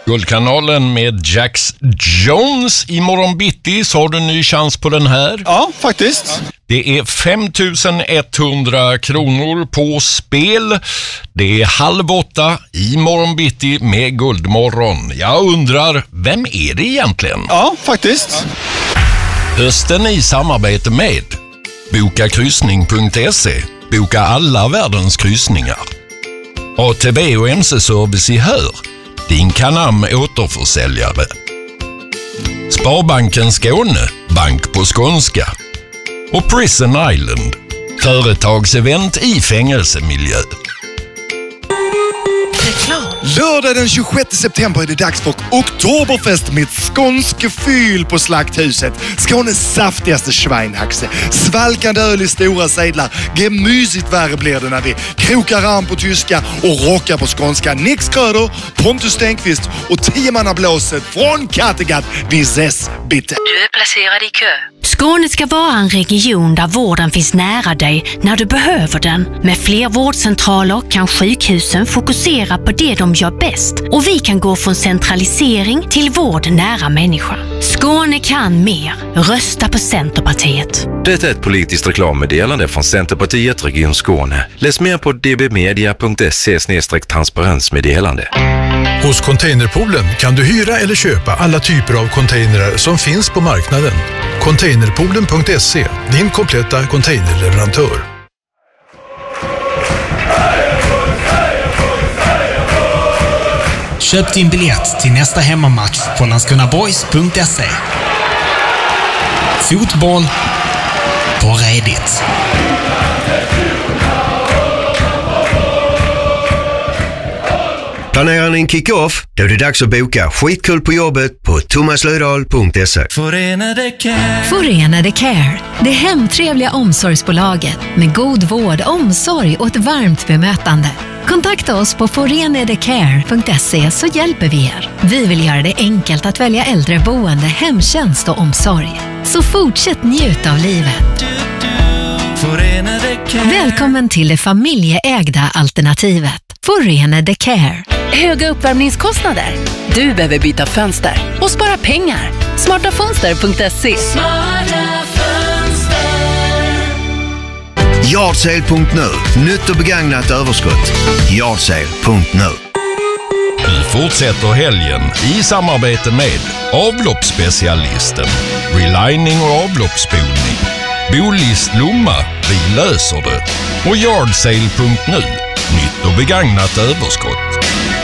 Guldkanalen med Jax Jones. Imorgon bitti så har du en ny chans på den här. Ja, faktiskt. Det är 5100 kronor på spel. Det är 7:30 imorgon bitti med Guldmorgon. Jag undrar, vem är det egentligen? Ja, faktiskt. Hösten i samarbete med bokakryssning.se. Boka alla världens kryssningar. ATB och MC-service i Hör. Din Canam återförsäljare. Sparbanken Skåne. Bank på skånska. Och Prison Island. Företagsevent i fängelsemiljö. Lördag den 26 september är det dags för Oktoberfest med skånske fyll på Slakthuset. Skånes saftigaste schweinhaxe. Svalkande öl i stora sedlar. Gemysigt värre blir det när vi krokar arm på tyska och rockar på skånska. Nix Kröder, Pontus Stenqvist och 10-mannablåset från Kattegatt. Vi ses bitte. Du är placerad i kö. Skåne ska vara en region där vården finns nära dig när du behöver den. Med fler vårdcentraler kan sjukhusen fokusera på det de gör bäst och vi kan gå från centralisering till vård nära människan. Skåne kan mer. Rösta på Centerpartiet. Det är ett politiskt reklammeddelande från Centerpartiet Region Skåne. Läs mer på dbmedia.se/transparensmeddelande. Hos Containerpoolen kan du hyra eller köpa alla typer av containrar som finns på marknaden. Containerpoolen.se, din kompletta containerleverantör. Köp din biljett till nästa hemmamatch på landskrona.boys.se. Fotboll på redigt. Planerar ni en kick-off? Då är det dags att boka skitkul på jobbet på thomaslödahl.se. Förenade Care, det hemtrevliga omsorgsbolaget med god vård, omsorg och ett varmt bemötande. Kontakta oss på forenadecare.se så hjälper vi er. Vi vill göra det enkelt att välja äldreboende, hemtjänst och omsorg. Så fortsätt njuta av livet. Välkommen till det familjeägda alternativet. Förenade Care. Höga uppvärmningskostnader? Du behöver byta fönster och spara pengar. Smartafönster.se. Yardsale.nu. Nytt och begagnat överskott. Yardsale.nu. Vi fortsätter helgen i samarbete med avloppsspecialisten, relining och avloppsspolning, Bolist Lomma, vi löser det, och Yardsale.nu. Nytt och begagnat överskott.